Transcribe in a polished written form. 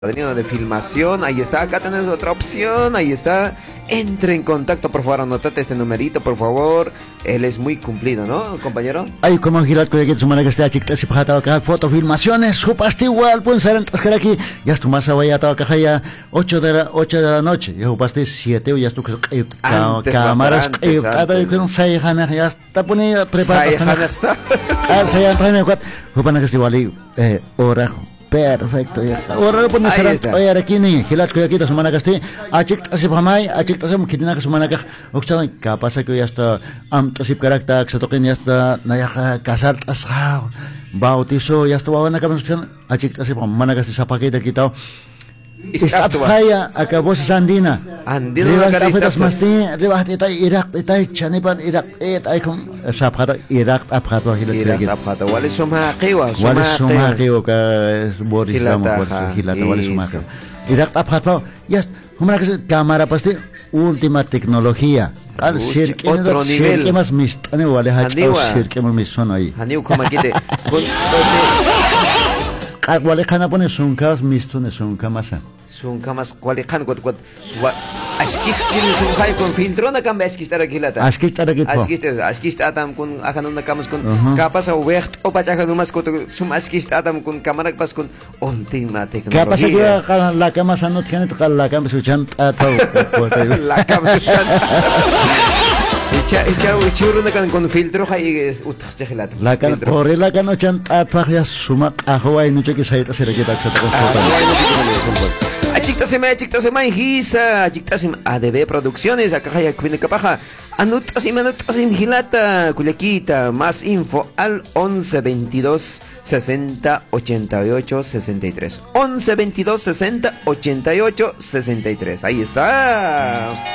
Padrino de filmación, ahí está, acá tenés otra opción, ahí está, entre en contacto, por favor, anotate este numerito, por favor, él es muy cumplido, ¿no, compañero? Ay, como girar con el semana que está chica, si pasa acá, fotofilmaciones, jupaste igual, pueden ser antes que aquí, ya tu masa vaya a acá ya 8 de la noche, ya jupaste 7 o ya tu cámaras, ya está poniendo preparado, saya pone cuat, jupana que igual hora. Perfecto, ya está. Ahora pones oye aquí ni gilas que aquí ta semana que esté achik así pamay achik así kitina que semana que oxta capaz que ya está así carácter que se toquen ya está naya casar asha bautizo ya está van a cambiar achik así pamana que se zapaqui te quitado está falla acabó esa andina riba tafitas masti riba eta Irak eta chanipan Irak ay con zapata Irak apgato Irak apgato wala sumaqiwa ka boris ramo hilata wala sumaqiwa Irak apgato ya humana que cámara pasti última tecnología al otro nivel que más mis ane wala hachau que más mis son ahí haniu como quite wala kana pone sunkas mistune sunkamasa sunkamas wala kan kot askik chini sunkay con filtro na kamba askis tara kilata askis atam kun akanon na kamas kun kapas a wecht o pachaja numas kot sum askis atam kun kamarak pas kun ultima tecnología kapas que la kamas anot tiene la kamas uchan atau la kamas uchan Icha churro na kan con filtro hay utas chegilata. La kan corre la kan ochan atpag ya sumak ahway no cheque saita sera kita sa ko. Achikta sema hisa, achikta sema ADB Producciones, acá hay cuine capaja. Anotasim gilata, culequita, más info al 11 22 60 88 63. 11 22 60 88 63. Ahí está.